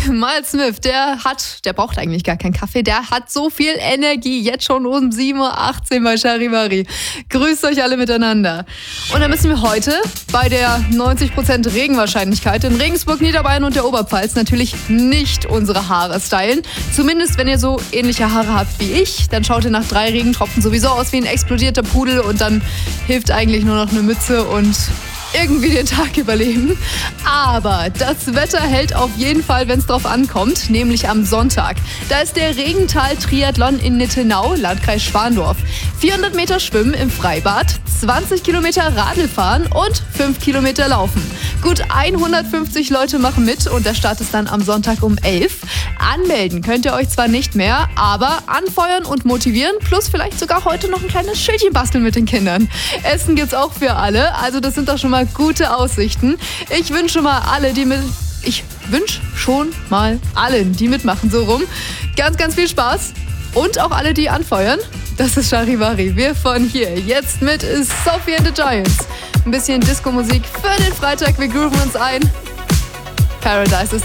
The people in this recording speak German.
Miles Smith, der braucht eigentlich gar keinen Kaffee, der hat so viel Energie, jetzt schon um 7.18 Uhr bei Charivari. Grüßt euch alle miteinander. Und dann müssen wir heute bei der 90% Regenwahrscheinlichkeit in Regensburg, Niederbayern und der Oberpfalz natürlich nicht unsere Haare stylen. Zumindest wenn ihr so ähnliche Haare habt wie ich, dann schaut ihr nach 3 Regentropfen sowieso aus wie ein explodierter Pudel und dann hilft eigentlich nur noch eine Mütze und irgendwie den Tag überleben. Aber das Wetter hält auf jeden Fall, wenn es drauf ankommt, nämlich am Sonntag. Da ist der Regental-Triathlon in Nittenau, Landkreis Schwandorf. 400 Meter Schwimmen im Freibad, 20 Kilometer Radl fahren und 5 Kilometer laufen. Gut 150 Leute machen mit und der Start ist dann am Sonntag um 11. Anmelden könnt ihr euch zwar nicht mehr, aber anfeuern und motivieren, plus vielleicht sogar heute noch ein kleines Schildchen basteln mit den Kindern. Essen gibt's auch für alle, also das sind doch schon mal gute Aussichten. Ich wünsche schon mal allen, die mitmachen, so rum, ganz, ganz viel Spaß und auch alle, die anfeuern. Das ist Charivari. Wir von hier jetzt mit Sophie and the Giants. Ein bisschen Disco-Musik für den Freitag. Wir grooven uns ein. Paradise ist